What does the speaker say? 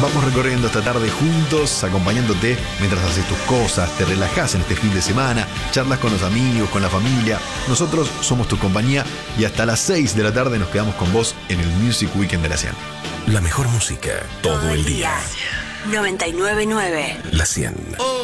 Vamos recorriendo esta tarde juntos, acompañándote mientras haces tus cosas, te relajás en este fin de semana, charlas con los amigos, con la familia. Nosotros somos tu compañía y hasta las 6 de la tarde nos quedamos con vos en el Music Weekend de la 100. La mejor música todo el día. 99.9 La 100.